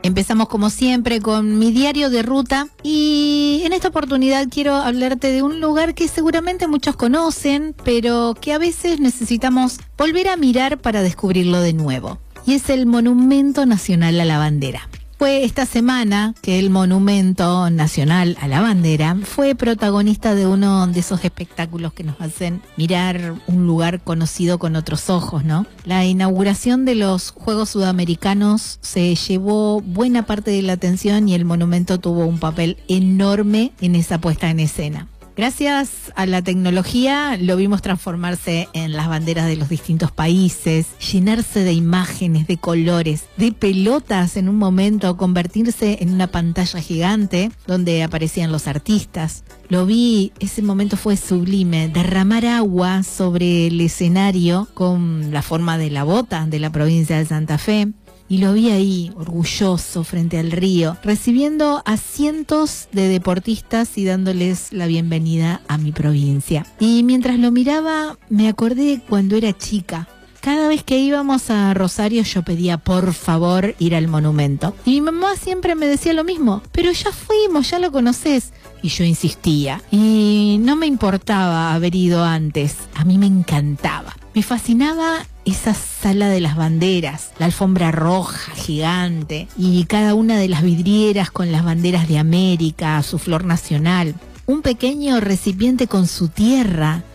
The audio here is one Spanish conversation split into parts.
Empezamos como siempre con mi diario de ruta y en esta oportunidad quiero hablarte de un lugar que seguramente muchos conocen, pero que a veces necesitamos volver a mirar para descubrirlo de nuevo. Y es el Monumento Nacional a la Bandera. Fue esta semana que el Monumento Nacional a la Bandera fue protagonista de uno de esos espectáculos que nos hacen mirar un lugar conocido con otros ojos, ¿no? La inauguración de los Juegos Sudamericanos se llevó buena parte de la atención y el monumento tuvo un papel enorme en esa puesta en escena. Gracias a la tecnología lo vimos transformarse en las banderas de los distintos países, llenarse de imágenes, de colores, de pelotas en un momento, convertirse en una pantalla gigante donde aparecían los artistas. Lo vi, ese momento fue sublime, derramar agua sobre el escenario con la forma de la bota de la provincia de Santa Fe. Y lo vi ahí, orgulloso, frente al río, recibiendo a cientos de deportistas y dándoles la bienvenida a mi provincia. Y mientras lo miraba, me acordé cuando era chica. Cada vez que íbamos a Rosario yo pedía por favor ir al monumento. Y mi mamá siempre me decía lo mismo, pero ya fuimos, ya lo conocés. Y yo insistía. Y no me importaba haber ido antes, a mí me encantaba. Me fascinaba esa sala de las banderas, la alfombra roja gigante y cada una de las vidrieras con las banderas de América, su flor nacional. Un pequeño recipiente con su tierra,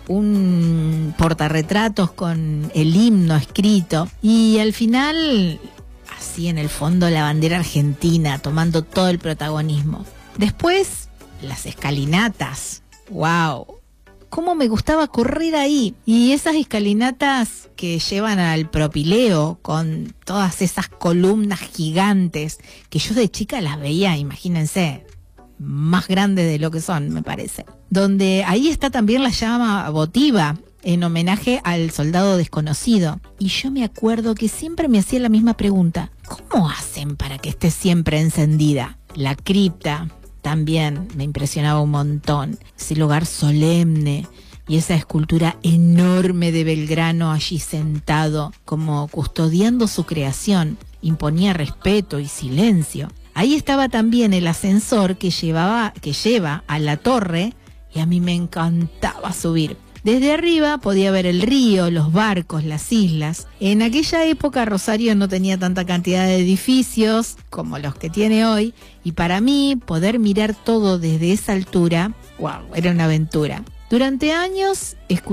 un portarretratos con el himno escrito y al final, así en el fondo, la bandera argentina tomando todo el protagonismo. Después, las escalinatas. ¡Wow! Cómo me gustaba correr ahí. Y esas escalinatas que llevan al propileo con todas esas columnas gigantes que yo de chica las veía, imagínense, más grandes de lo que son, me parece. Donde ahí está también la llama votiva en homenaje al soldado desconocido. Y yo me acuerdo que siempre me hacía la misma pregunta. ¿Cómo hacen para que esté siempre encendida? La cripta también me impresionaba un montón. Ese lugar solemne y esa escultura enorme de Belgrano allí sentado, como custodiando su creación, imponía respeto y silencio. Ahí estaba también el ascensor que lleva a la torre y a mí me encantaba subir. Desde arriba podía ver el río, los barcos, las islas. En aquella época Rosario no tenía tanta cantidad de edificios como los que tiene hoy y para mí poder mirar todo desde esa altura, wow, era una aventura. Durante años